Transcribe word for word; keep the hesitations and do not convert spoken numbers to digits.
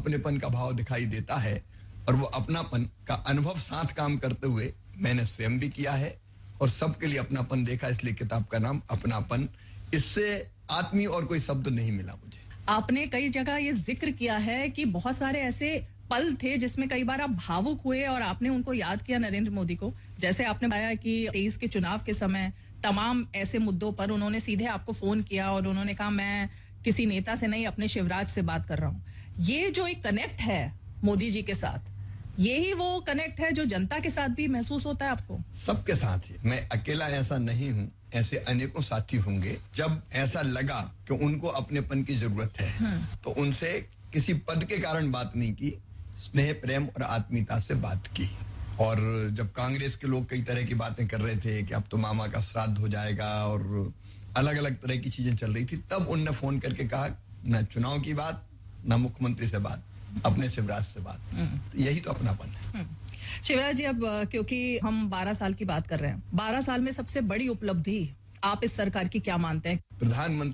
अपनेपन का भाव दिखाई देता है और वो अपनापन का अनुभव साथ काम करते हुए मैंने स्वयं भी किया है और सबके लिए अपनापन देखा, इसलिए किताब का नाम अपनापन। इससे आत्मीय और कोई शब्द नहीं मिला मुझे। आपने कई जगह ये जिक्र किया है कि बहुत सारे ऐसे पल थे जिसमें कई बार आप भावुक हुए और आपने उनको याद किया नरेंद्र मोदी को। जैसे आपने बताया कि तेईस के चुनाव के समय तमाम ऐसे मुद्दों पर उन्होंने सीधे आपको फोन किया और उन्होंने कहा मैं किसी नेता से नहीं अपने शिवराज से बात कर रहा हूं। ये जो एक कनेक्ट है मोदी जी के साथ, यही वो कनेक्ट है जो जनता के साथ भी महसूस होता है आपको? सबके साथ ही, मैं अकेला ऐसा नहीं हूं, ऐसे अनेकों साथी होंगे। जब ऐसा लगा कि उनको अपनेपन की जरूरत है तो उनसे किसी पद के कारण बात नहीं की, स्नेह प्रेम और आत्मीयता से बात की। और जब कांग्रेस के लोग कई तरह की बातें कर रहे थे कि अब तो मामा का श्राद्ध हो जाएगा और अलग अलग तरह की चीजें चल रही थी, तब उनने फोन करके कहा न चुनाव की बात, न मुख्यमंत्री से बात, अपने शिवराज से बात। तो यही तो अपनापन है। शिवराज जी, अब क्योंकि हम बारह साल की बात कर रहे हैं, बारह साल में सबसे बड़ी उपलब्धि आप इस सरकार की क्या मानते हैं? प्रधानमंत्री